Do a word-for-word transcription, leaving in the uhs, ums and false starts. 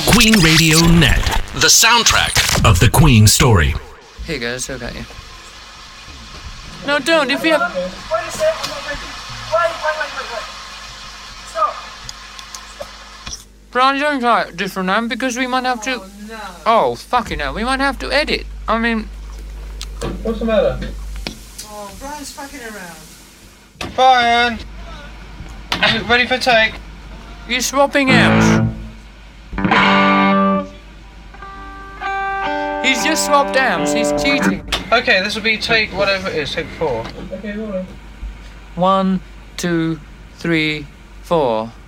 Queen Radio Net, the soundtrack of the Queen story. Here you go, it's okay. No, don't, if you have... Wait a sec, I'm not ready. Wait, wait, wait, wait, wait. Stop. Brian, don't try it different now, because we might have to... Oh, no. Oh, fucking hell, we might have to edit. I mean... What's the matter? Oh, Brian's fucking around. Brian! Ready for take? You're swapping amps. He's just swapped amps, he's cheating. Okay, this will be take whatever it is, take four. Okay, hold on. One, two, three, four.